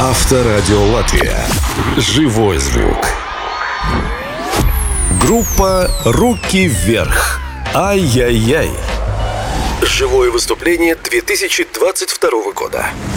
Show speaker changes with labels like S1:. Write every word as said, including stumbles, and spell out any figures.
S1: Авторадио Латвия. Живой звук. Группа «Руки вверх». Ай-яй-яй. Живое выступление две тысячи двадцать второго года.